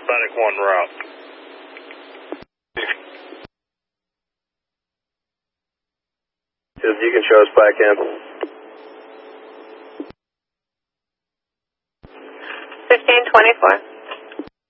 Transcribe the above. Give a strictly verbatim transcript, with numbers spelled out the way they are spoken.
Medic one route. If you can show us back in. fifteen twenty-four.